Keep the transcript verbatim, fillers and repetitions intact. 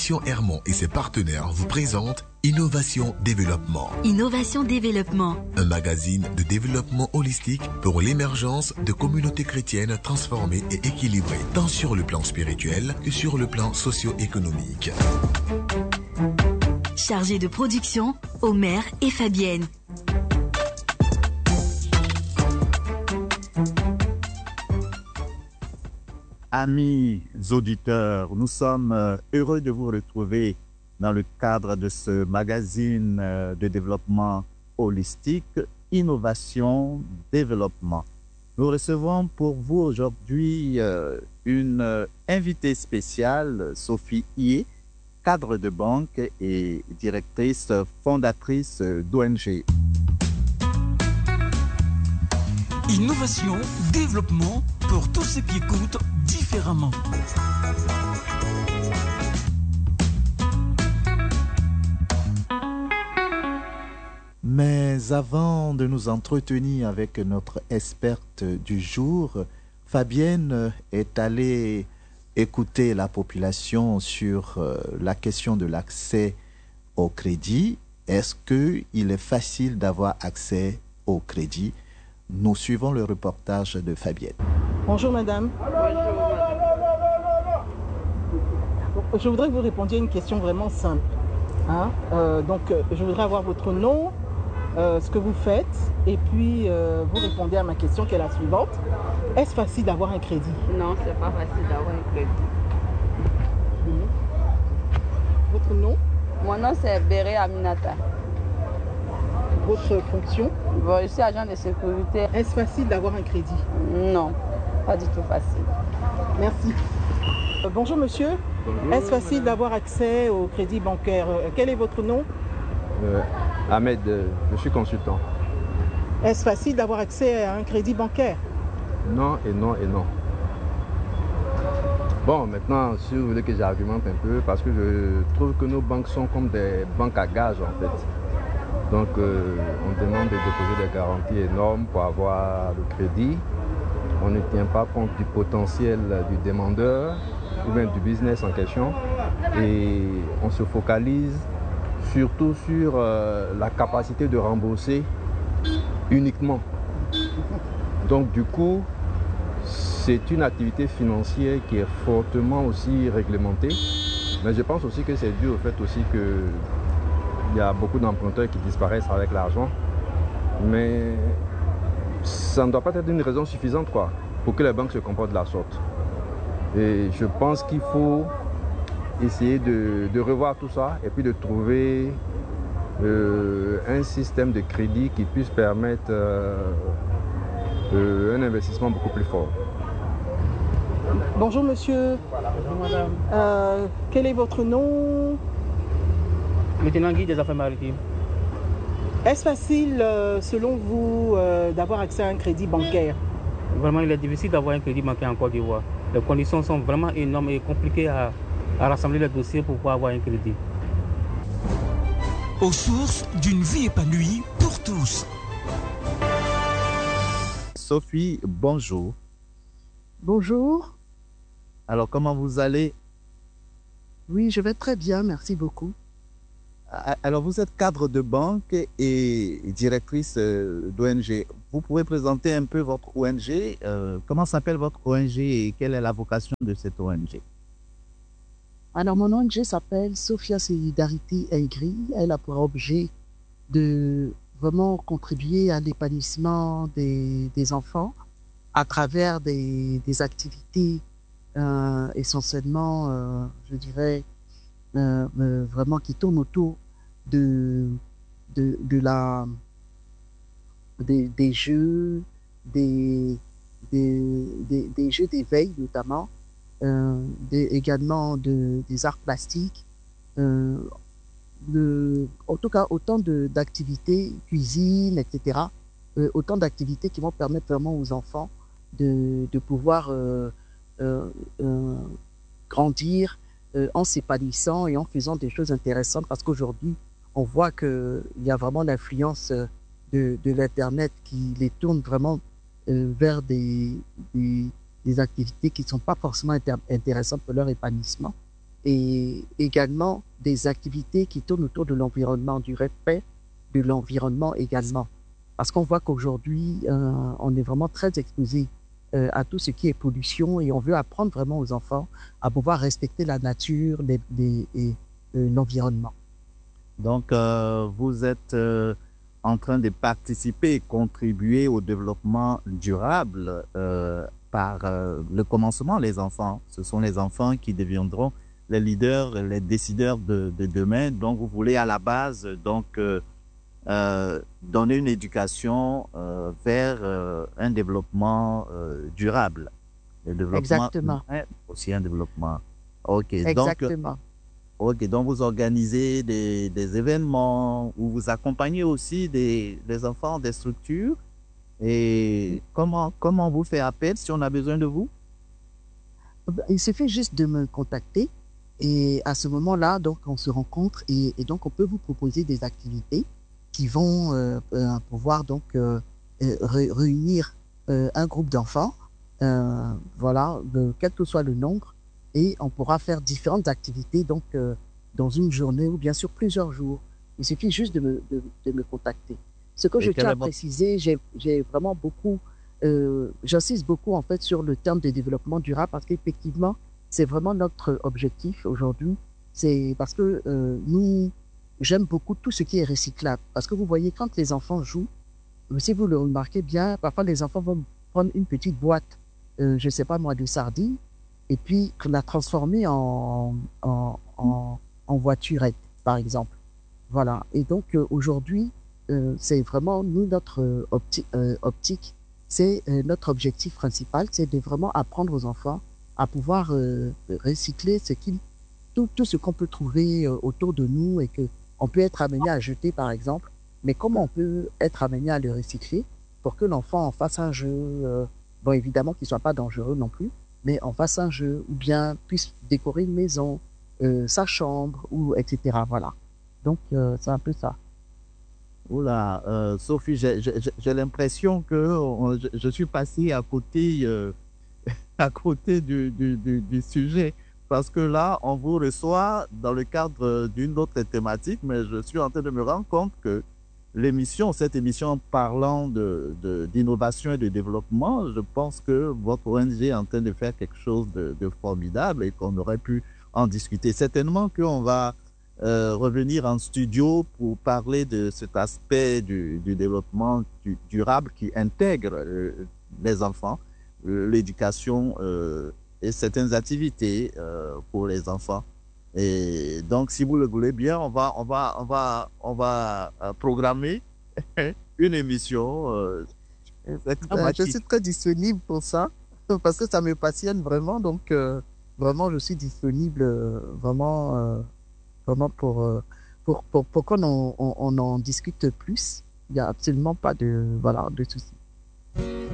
Mission Hermont et ses partenaires vous présentent Innovation Développement. Innovation Développement. Un magazine de développement holistique pour l'émergence de communautés chrétiennes transformées et équilibrées, tant sur le plan spirituel que sur le plan socio-économique. Chargé de production, Omer et Fabienne. Amis auditeurs, nous sommes heureux de vous retrouver dans le cadre de ce magazine de développement holistique, Innovation Développement. Nous recevons pour vous aujourd'hui une invitée spéciale, Sophie Ié, cadre de banque et directrice fondatrice d'O N G. Innovation, développement pour tous ceux qui écoutent différemment. Mais avant de nous entretenir avec notre experte du jour, Fabienne est allée écouter la population sur la question de l'accès au crédit. Est-ce qu'il est facile d'avoir accès au crédit? Nous suivons le reportage de Fabienne. Bonjour madame. Bonjour madame. Je voudrais que vous répondiez à une question vraiment simple. Hein? Euh, donc je voudrais avoir votre nom, euh, ce que vous faites, et puis euh, vous répondez à ma question qui est la suivante. Est-ce facile d'avoir un crédit? Non, c'est pas facile d'avoir un crédit. Mmh. Votre nom? Mon nom c'est Béré Aminata. Votre fonction? Bon, je suis agent de sécurité. Est-ce facile d'avoir un crédit? Non, pas du tout facile. Merci. Euh, bonjour monsieur. Bonjour. Est-ce facile d'avoir accès au crédit bancaire? euh, Quel est votre nom? euh, Ahmed, euh, je suis consultant. Est-ce facile d'avoir accès à un crédit bancaire? Non et non et non. Bon, maintenant, si vous voulez que j'argumente un peu, parce que je trouve que nos banques sont comme des banques à gage en fait. Donc, euh, on demande de déposer des garanties énormes pour avoir le crédit. On ne tient pas compte du potentiel du demandeur ou même du business en question. Et on se focalise surtout sur euh, la capacité de rembourser uniquement. Donc, du coup, c'est une activité financière qui est fortement aussi réglementée. Mais je pense aussi que c'est dû au fait aussi que il y a beaucoup d'emprunteurs qui disparaissent avec l'argent, mais ça ne doit pas être une raison suffisante quoi, pour que les banques se comportent de la sorte. Et je pense qu'il faut essayer de, de revoir tout ça et puis de trouver euh, un système de crédit qui puisse permettre euh, euh, un investissement beaucoup plus fort. Bonjour monsieur. Bonjour madame. Euh, quel est votre nom? Lieutenant Guy des Affaires Maritimes. Est-ce facile, euh, selon vous, euh, d'avoir accès à un crédit bancaire? Vraiment, il est difficile d'avoir un crédit bancaire en Côte d'Ivoire. Les conditions sont vraiment énormes et compliquées à, à rassembler les dossiers pour pouvoir avoir un crédit. Aux sources d'une vie épanouie pour tous. Sophie, bonjour. Bonjour. Alors, comment vous allez? Oui, je vais très bien, merci beaucoup. Alors, vous êtes cadre de banque et directrice d'O N G. Vous pouvez présenter un peu votre O N G. Euh, comment s'appelle votre O N G et quelle est la vocation de cette O N G? Alors, mon O N G s'appelle Sophia Solidarity Aigri. Elle a pour objet de vraiment contribuer à l'épanouissement des, des enfants à travers des, des activités euh, essentiellement, euh, je dirais, euh, euh, vraiment qui tournent autour de, de, de la, des, des jeux, des, des, des, des jeux d'éveil notamment, euh, des, également de, des arts plastiques, euh, de, en tout cas autant d'activités, cuisine, et cetera. Euh, autant d'activités qui vont permettre vraiment aux enfants de, de pouvoir euh, euh, euh, grandir euh, en s'épanouissant et en faisant des choses intéressantes, parce qu'aujourd'hui, on voit qu'il y a vraiment l'influence de, de l'Internet qui les tourne vraiment euh, vers des, des, des activités qui ne sont pas forcément intéressantes pour leur épanouissement. et également des activités qui tournent autour de l'environnement, du respect de l'environnement également. Parce qu'on voit qu'aujourd'hui, euh, on est vraiment très exposé euh, à tout ce qui est pollution et on veut apprendre vraiment aux enfants à pouvoir respecter la nature les, les, et euh, l'environnement. Donc, euh, vous êtes euh, en train de participer et contribuer au développement durable euh, par euh, le commencement, les enfants. Ce sont les enfants qui deviendront les leaders, les décideurs de, de demain. Donc, vous voulez à la base, donc, euh, euh, donner une éducation euh, vers euh, un développement euh, durable. Le développement Exactement. humain, aussi un développement. OK. Exactement. Donc, OK. Donc, vous organisez des, des événements où vous accompagnez aussi des, des enfants des structures. Et comment, comment vous fait appel si on a besoin de vous? Il suffit juste de me contacter et à ce moment-là, donc, on se rencontre et, et donc on peut vous proposer des activités qui vont euh, euh, pouvoir donc euh, ré réunir euh, un groupe d'enfants, euh, voilà, de, quel que soit le nombre, et on pourra faire différentes activités donc euh, dans une journée ou bien sur plusieurs jours. Il suffit juste de me, de, de me contacter. Ce que Et je tiens à bon... préciser, j'ai vraiment beaucoup, euh, j'insiste beaucoup en fait sur le terme de développement durable parce qu'effectivement, c'est vraiment notre objectif aujourd'hui. C'est parce que euh, nous, j'aime beaucoup tout ce qui est recyclable. Parce que vous voyez, quand les enfants jouent, si vous le remarquez bien, parfois les enfants vont prendre une petite boîte, euh, je ne sais pas moi, de sardines, et puis la transformer en, en, en, en voiturette, par exemple. Voilà. Et donc euh, aujourd'hui, euh, c'est vraiment nous, notre euh, opti euh, optique, c'est euh, notre objectif principal, c'est de vraiment apprendre aux enfants à pouvoir euh, recycler ce qu'ils tout, tout ce qu'on peut trouver euh, autour de nous et que on peut être amené à jeter, par exemple, mais comment on peut être amené à le recycler pour que l'enfant en fasse un jeu, euh, bon, évidemment qu'il ne soit pas dangereux non plus, mais en fasse un jeu, ou bien puisse décorer une maison, euh, sa chambre, ou et cetera. Voilà. Donc, euh, c'est un peu ça. Oula, euh, Sophie, j'ai l'impression que on, je, je suis passé à côté, euh, à côté du, du, du, du sujet. Parce que là, on vous reçoit dans le cadre d'une autre thématique, mais je suis en train de me rendre compte que l'émission, cette émission parlant de, de, d'innovation et de développement, je pense que votre O N G est en train de faire quelque chose de, de formidable et qu'on aurait pu en discuter. Certainement qu'on va euh, revenir en studio pour parler de cet aspect du, du développement du, durable qui intègre euh, les enfants, euh, l'éducation euh, et certaines activités euh, pour les enfants. Et donc, si vous le voulez bien, on va, on va, on va, on va euh, programmer une émission. Euh, euh, je suis très disponible pour ça parce que ça me passionne vraiment. Donc, euh, vraiment, je suis disponible euh, vraiment, euh, vraiment pour, euh, pour, pour, pour qu'on on, on, on en discute plus. Il n'y a absolument pas de, voilà, de souci.